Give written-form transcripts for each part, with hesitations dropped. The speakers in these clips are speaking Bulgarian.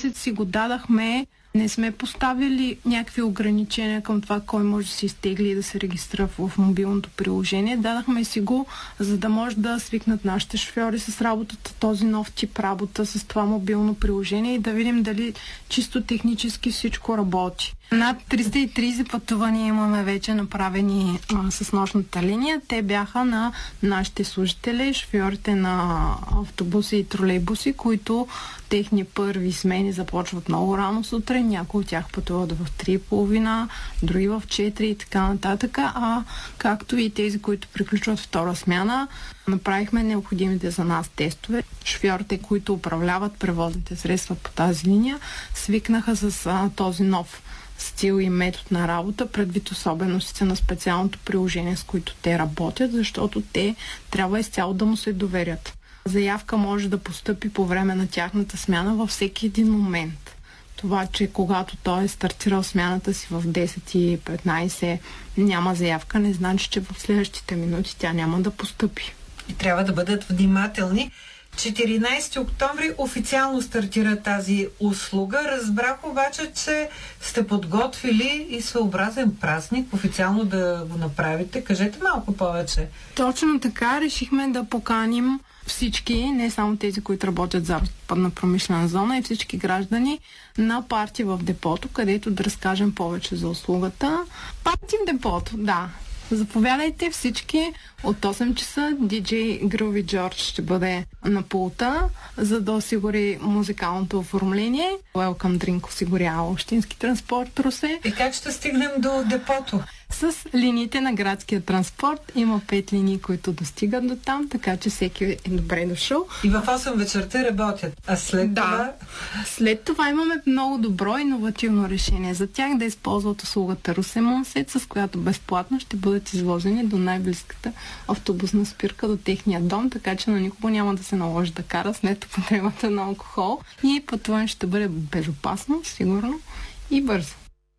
месец си го дадахме. Не сме поставили някакви ограничения към това кой може да се изтегли и да се регистрира в мобилното приложение. Дадахме си го, за да може да свикнат нашите шофьори с работата, този нов тип работа, с това мобилно приложение и да видим дали чисто технически всичко работи. Над 330 пътувания имаме вече направени с нощната линия. Те бяха на нашите служители, шофьорите на автобуси и тролейбуси, които техни първи смени започват много рано сутрин. Някои от тях пътуват в 3:30, други в 4 и така нататък. Както и тези, които приключват втора смяна, направихме необходимите за нас тестове. Шофьорите, които управляват превозните средства по тази линия, свикнаха с този нов стил и метод на работа, предвид особеностите на специалното приложение, с които те работят, защото те трябва изцяло да му се доверят. Заявка може да постъпи по време на тяхната смяна във всеки един момент. Това, че когато той е стартирал смяната си в 10:15 няма заявка, не значи, че в следващите минути тя няма да постъпи. И трябва да бъдат внимателни. 14 октомври официално стартира тази услуга. Разбрах обаче, че сте подготвили и своеобразен празник официално да го направите. Кажете малко повече. Точно така, решихме да поканим всички, не само тези, които работят за западна промишлена зона, и всички граждани на парти в депото, където да разкажем повече за услугата. Парти в депото, да. Заповядайте всички от 8 часа. Диджей Groovy George ще бъде на пулта, за да осигури музикалното оформление. Welcome Drink осигурява Общински транспорт Русе. И как ще стигнем до депото? С линиите на градския транспорт. Има 5 линии, които достигат до там, така че всеки е добре дошъл. И в 8 вечерта работят. А след това? След това имаме много добро иновативно решение за тях да използват услугата Русе Монсет, с която безплатно ще бъдат извозени до най-близката автобусна спирка до техния дом, така че на никого няма да се наложи да кара след употребата на алкохол и пътуването ще бъде безопасно, сигурно и бързо.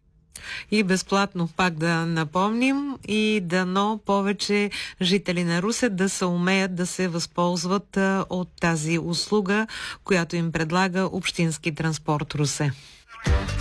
И безплатно, пак да напомним, и дано повече жители на Русе да се умеят да се възползват от тази услуга, която им предлага Общински транспорт Русе.